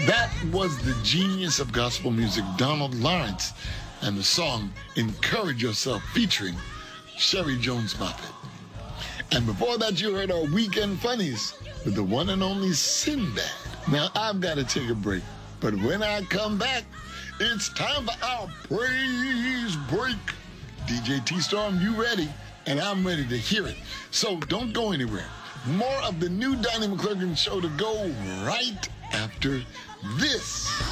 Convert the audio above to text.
That was the genius of gospel music, Donald Lawrence, and the song Encourage Yourself featuring Sherry Jones Moffett. And before that, you heard our Weekend Funnies with the one and only Sinbad. Now, I've got to take a break, but when I come back, it's time for our praise break. DJ T-Storm, you ready? And I'm ready to hear it. So don't go anywhere. More of the new Donnie McClurkin Show to go right after this.